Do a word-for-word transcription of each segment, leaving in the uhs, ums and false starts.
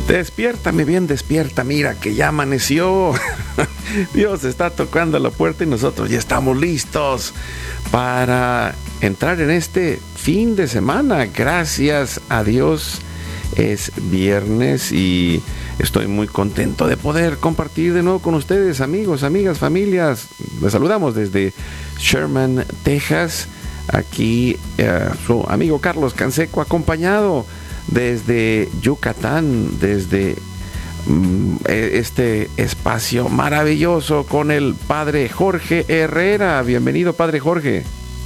Despiértame bien, despierta, mira que ya amaneció. Dios está tocando la puerta y nosotros ya estamos listos para entrar en este fin de semana. Gracias a Dios es viernes y estoy muy contento de poder compartir de nuevo con ustedes, amigos, amigas, familias. Les saludamos desde Sherman, Texas. Aquí eh, su amigo Carlos Canseco, acompañado desde Yucatán, desde um, este espacio maravilloso con el padre Jorge Herrera. Bienvenido, padre Jorge.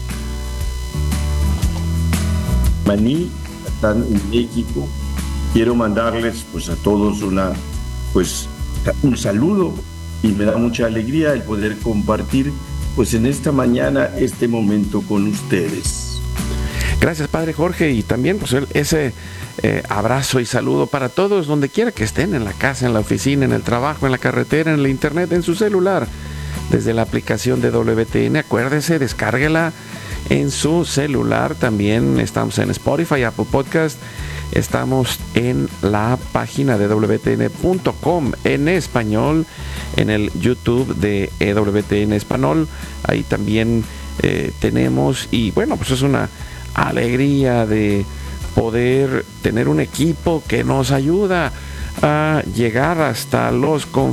Maní, están en México. Quiero mandarles pues a todos una pues un saludo y me da mucha alegría el poder compartir pues en esta mañana este momento con ustedes. Gracias, padre Jorge, y también pues ese eh, abrazo y saludo para todos donde quiera que estén, en la casa, en la oficina, en el trabajo, en la carretera, en el internet, en su celular, desde la aplicación de W T N. Acuérdese, descárguela en su celular. También estamos en Spotify, Apple Podcast. Estamos en la página de W T N punto com en español, en el YouTube de E W T N Español. Ahí también eh, tenemos, y bueno, pues es una alegría de poder tener un equipo que nos ayuda a llegar hasta los conflictos